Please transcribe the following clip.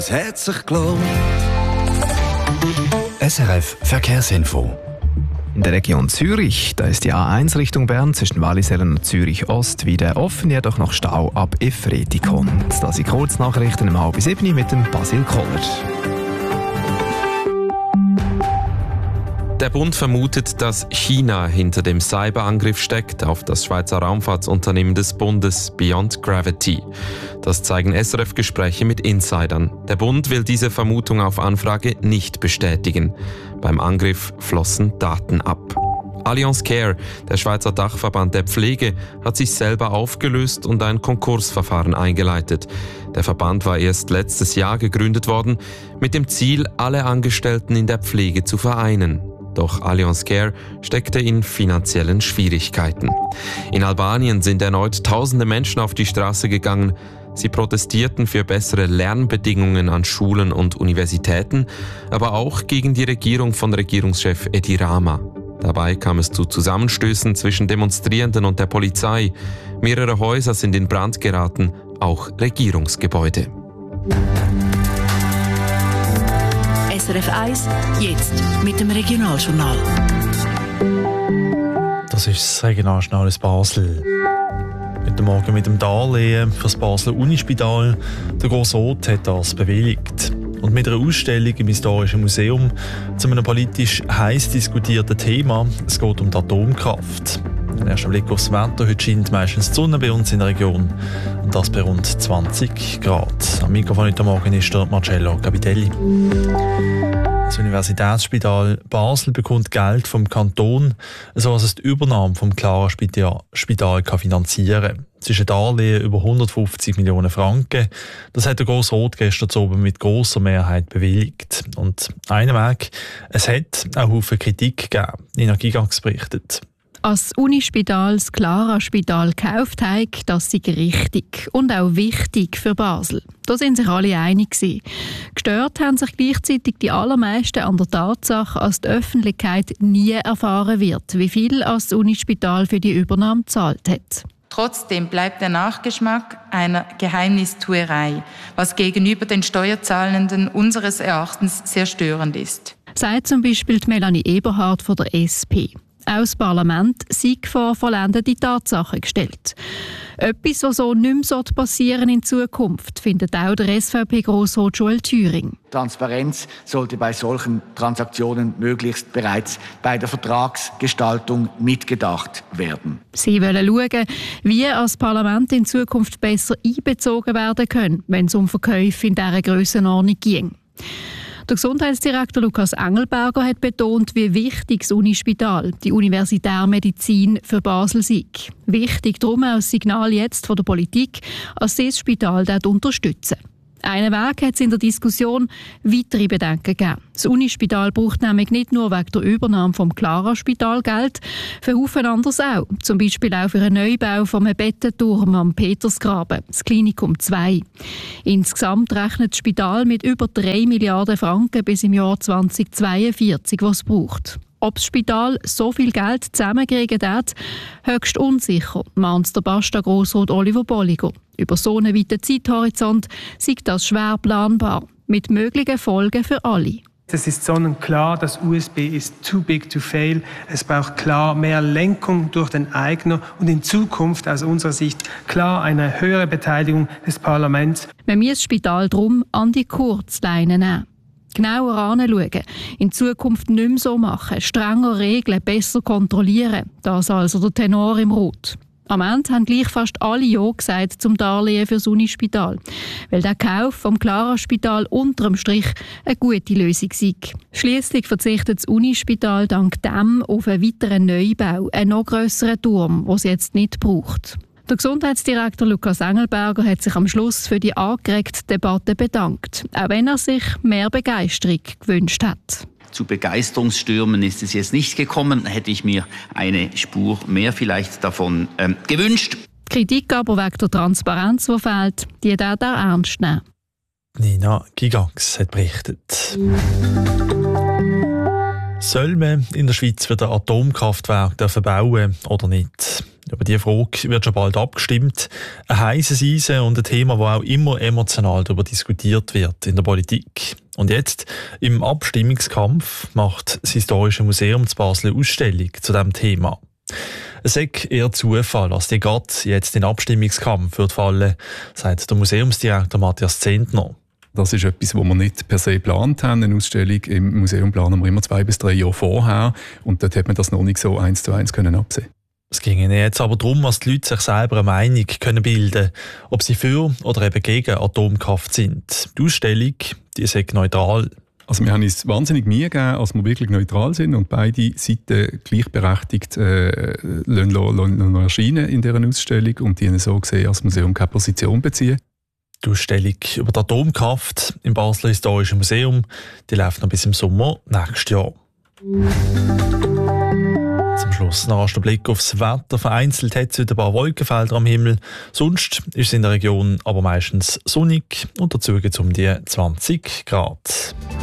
es hat sich gelohnt. SRF Verkehrsinfo. In der Region Zürich, da ist die A1 Richtung Bern zwischen Wallisellen und Zürich Ost wieder offen, jedoch noch Stau ab Efretikon. Das sind Kurznachrichten um 6:30 mit dem Basil Koller. Der Bund vermutet, dass China hinter dem Cyberangriff steckt auf das Schweizer Raumfahrtsunternehmen des Bundes Beyond Gravity. Das zeigen SRF-Gespräche mit Insidern. Der Bund will diese Vermutung auf Anfrage nicht bestätigen. Beim Angriff flossen Daten ab. Allianz Care, der Schweizer Dachverband der Pflege, hat sich selber aufgelöst und ein Konkursverfahren eingeleitet. Der Verband war erst letztes Jahr gegründet worden, mit dem Ziel, alle Angestellten in der Pflege zu vereinen. Doch Allianz Care steckte in finanziellen Schwierigkeiten. In Albanien sind erneut tausende Menschen auf die Straße gegangen. Sie protestierten für bessere Lernbedingungen an Schulen und Universitäten, aber auch gegen die Regierung von Regierungschef Edi Rama. Dabei kam es zu Zusammenstößen zwischen Demonstrierenden und der Polizei. Mehrere Häuser sind in Brand geraten, auch Regierungsgebäude. SRF 1, jetzt mit dem Regionaljournal. Das ist das Regionaljournal aus Basel. Heute Morgen mit dem Darlehen für das Basler Unispital. Der Grosse Rat hat das bewilligt. Und mit einer Ausstellung im Historischen Museum zu einem politisch heiß diskutierten Thema. Es geht um die Atomkraft. Ein erster Blick aufs Wetter. Heute scheint meistens die Sonne bei uns in der Region. Und das bei rund 20 Grad. Am Mikrofon heute Morgen ist der Marcello Capitelli. Das Universitätsspital Basel bekommt Geld vom Kanton, so dass es die Übernahme vom Clara Spital finanzieren kann. Es ist ein Darlehen über 150 Millionen Franken. Das hat der Grosse Rat gestern oben mit grosser Mehrheit bewilligt. Und einen Weg, es hat auch Haufen Kritik gegeben. Energiegangs berichtet. Als das Unispital das Clara-Spital gekauft hat, das sei richtig und auch wichtig für Basel. Da sind sich alle einig gewesen. Gestört haben sich gleichzeitig die allermeisten an der Tatsache, dass die Öffentlichkeit nie erfahren wird, wie viel das Unispital für die Übernahme gezahlt hat. Trotzdem bleibt der Nachgeschmack einer Geheimnistuerei, was gegenüber den Steuerzahlenden unseres Erachtens sehr störend ist. Sagt zum Beispiel Melanie Eberhardt von der SP. Auch das Parlament sei vor vollendete Tatsachen gestellt. Etwas, was so nicht mehr passieren in Zukunft, findet auch der SVP-Grossrat Joel Thüring. Transparenz sollte bei solchen Transaktionen möglichst bereits bei der Vertragsgestaltung mitgedacht werden. Sie wollen schauen, wie das Parlament in Zukunft besser einbezogen werden kann, wenn es um Verkäufe in dieser Grössenordnung ging. Der Gesundheitsdirektor Lukas Engelberger hat betont, wie wichtig das Unispital, die Universitärmedizin für Basel sei. Wichtig darum auch das Signal jetzt von der Politik, als sie das Spital dort unterstützen. Einen Weg hat es in der Diskussion weitere Bedenken gegeben. Das Unispital braucht nämlich nicht nur wegen der Übernahme vom Clara-Spital Geld, für Haufen anderes auch. Zum Beispiel auch für einen Neubau vom Bettenturm am Petersgraben, das Klinikum 2. Insgesamt rechnet das Spital mit über 3 Milliarden Franken bis im Jahr 2042, was es braucht. Ob das Spital so viel Geld zusammengekriegt hat, höchst unsicher, mahnt der Basta-Grossrat Oliver Bolliger. Über so einen weiten Zeithorizont sei das schwer planbar, mit möglichen Folgen für alle. Es ist sonnenklar, das USB ist too big to fail. Es braucht klar mehr Lenkung durch den Eigner und in Zukunft aus unserer Sicht klar eine höhere Beteiligung des Parlaments. Man muss das Spital darum an die Kurzleine nehmen. Genauer anschauen, in Zukunft nicht mehr so machen, strenger regeln, besser kontrollieren. Das also der Tenor im Rat. Am Ende haben gleich fast alle Ja gesagt zum Darlehen für das Unispital, weil der Kauf vom Clara-Spital unterm Strich eine gute Lösung sei. Schliesslich verzichtet das Unispital dank dem auf einen weiteren Neubau, einen noch grösseren Turm, den es jetzt nicht braucht. Der Gesundheitsdirektor Lukas Engelberger hat sich am Schluss für die angeregte Debatte bedankt, auch wenn er sich mehr Begeisterung gewünscht hat. Zu Begeisterungsstürmen ist es jetzt nicht gekommen, hätte ich mir eine Spur mehr vielleicht davon gewünscht. Die Kritik aber wegen der Transparenz, die fehlt, die darf er ernst nehmen. Nina Gigax hat berichtet. Soll man in der Schweiz wieder Atomkraftwerke bauen oder nicht? Über diese Frage wird schon bald abgestimmt. Ein heißes Eisen und ein Thema, das auch immer emotional darüber diskutiert wird in der Politik. Und jetzt, im Abstimmungskampf, macht das Historische Museum zu Basel eine Ausstellung zu diesem Thema. Es ist eher Zufall, dass die gerade jetzt in den Abstimmungskampf wird fallen, sagt der Museumsdirektor Matthias Zentner. Das ist etwas, was wir nicht per se geplant haben. Eine Ausstellung im Museum planen wir immer 2 bis 3 Jahre vorher. Und dort hat man das noch nicht so 1:1 können absehen. Es ging ihnen jetzt aber darum, dass die Leute sich selber eine Meinung können bilden, ob sie für oder eben gegen Atomkraft sind. Die Ausstellung, die ist neutral. Also wir haben uns wahnsinnig Mühe gegeben, als wir wirklich neutral sind und beide Seiten gleichberechtigt lassen erscheinen in dieser Ausstellung und die so gesehen als Museum keine Position beziehen. Die Ausstellung über die Atomkraft im Basler Historischen Museum, die läuft noch bis im Sommer nächstes Jahr. Zum Schluss noch ein Blick aufs Wetter. Vereinzelt hat es ein paar Wolkenfelder am Himmel. Sonst ist es in der Region aber meistens sonnig und dazu geht es um die 20 Grad.